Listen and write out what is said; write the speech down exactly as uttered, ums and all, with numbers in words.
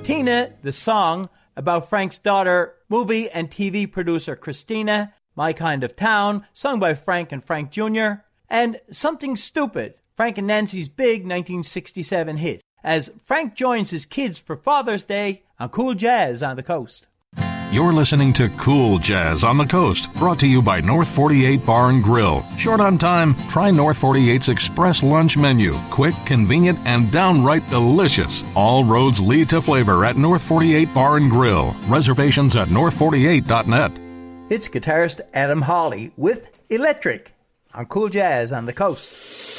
Tina, the song, about Frank's daughter, movie and T V producer Christina, My Kind of Town, sung by Frank and Frank Junior, and Something Stupid, Frank and Nancy's big nineteen sixty-seven hit, as Frank joins his kids for Father's Day on Cool Jazz on the Coast. You're listening to Cool Jazz on the Coast, brought to you by North forty-eight Bar and Grill. Short on time? Try North forty-eight's Express Lunch Menu. Quick, convenient, and downright delicious. All roads lead to flavor at North forty-eight Bar and Grill. Reservations at north forty-eight dot net. It's guitarist Adam Hawley with Electric on Cool Jazz on the Coast.